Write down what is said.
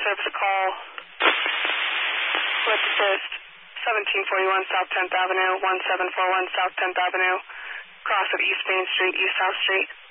service a call with assist 1741 South 10th Avenue, 1741 South 10th Avenue, cross of East Main Street, East South Street.